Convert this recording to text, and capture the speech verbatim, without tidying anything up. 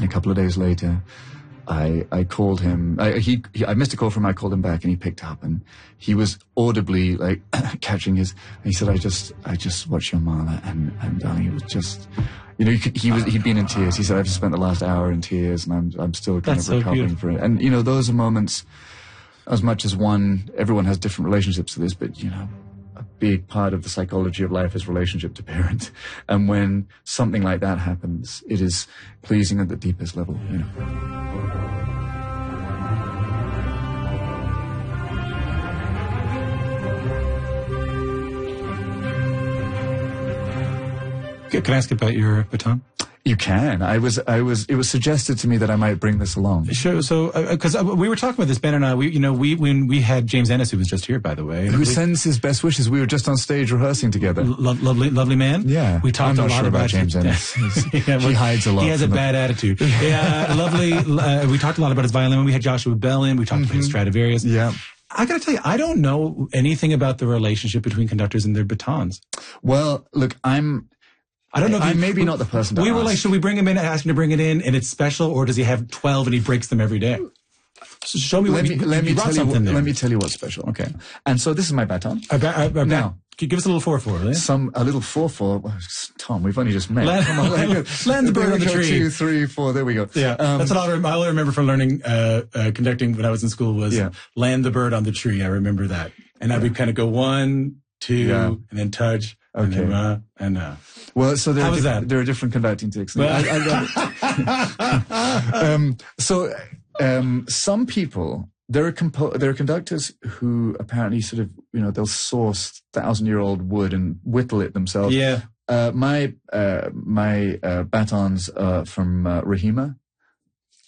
a couple of days later, I, I called him, I, he, he, I missed a call from him, I called him back and he picked up and he was audibly like catching his, and he said, I just, I just watched your Mala and, and darling, it was just, you know, he, could, he was, he'd been in tears. He said, I've spent the last hour in tears and I'm, I'm still kind That's of recovering so from it. And, you know, those are moments, as much as one, everyone has different relationships to this, but, you know, a big part of the psychology of life is relationship to parent. And when something like that happens, it is pleasing at the deepest level, you know. Can I ask about your baton? You can. I was, I was, it was suggested to me that I might bring this along. Sure. So, because uh, uh, we were talking about this, Ben and I, we, you know, we, when we had James Ennis, who was just here, by the way. Who we, sends his best wishes. We were just on stage rehearsing together. Lo- lovely, lovely man. Yeah. We talked I'm not a lot sure about, about James Ennis. yeah, he hides a lot. He has a bad the... attitude. Yeah. Lovely. Uh, we talked a lot about his violin. We had Joshua Bell in. We talked mm-hmm. about his Stradivarius. Yeah. I gotta tell you, I don't know anything about the relationship between conductors and their batons. Well, look, I'm, I don't know. If I'm you, maybe not the person to We ask. were like, should we bring him in and ask him to bring it in and it's special, or does he have twelve and he breaks them every day? So show me let what me, you, let you me brought tell you something what, there. Let me tell you what's special. Okay. And so this is my baton. A ba- a, a ba- now, give us a little four four, will you? Some, a little four four. Tom, we've only just met. Land, Come on, land, land the bird on the tree. Two, three, four. There we go. Yeah. Um, That's what I remember, all I remember from learning, uh, uh, conducting when I was in school was yeah. land the bird on the tree. I remember that. And I would kind of go one, two, yeah. and then touch. Okay. And then, uh, and, uh. Well, so there How are, was diff- that? there are different conducting techniques. Well, I, I um, so, um, some people, there are compo- there are conductors who apparently sort of, you know, they'll source thousand-year-old wood and whittle it themselves. Yeah. Uh, my, uh, my, uh, batons, uh, from, uh, Rahima.